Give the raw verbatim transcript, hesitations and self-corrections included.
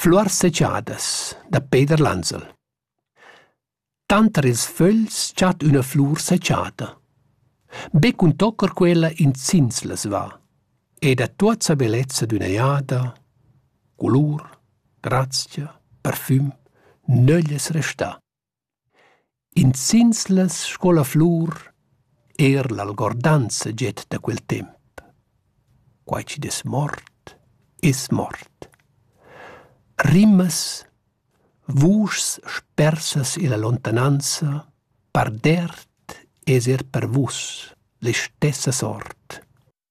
Fluors seciadas da Peter Lanzel. Tanter ils fögls chat una flur seciada. Be cun toccer quella in zinslas va, e da tuazza bellezza d'una iada, colur, grazia, parfüm, nöglies resta. In zinslas scola flur er l'algordanza get da quel temp. Quai ci des mort, es mort. Rimas, vuschs spersas in la lontananza, pardert es er per vus, le stessa sort.